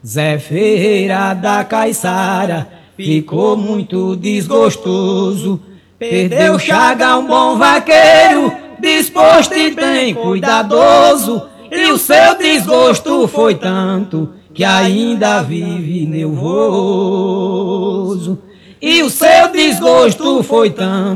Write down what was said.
Zé Ferreira da Caiçara ficou muito desgostoso. Perdeu Chaga, um bom vaqueiro, disposto e bem cuidadoso. E o seu desgosto foi tanto que ainda vive nervoso. E o seu desgosto foi tanto